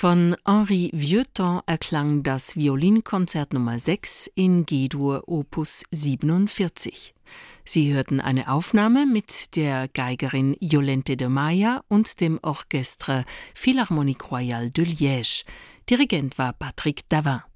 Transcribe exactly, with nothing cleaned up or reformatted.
Von Henri Vieuxtemps erklang das Violinkonzert Nummer sechs in G-Dur Opus siebenundvierzig. Sie hörten eine Aufnahme mit der Geigerin Yolente de Maya und dem Orchestre Philharmonique Royale de Liège. Dirigent war Patrick Davin.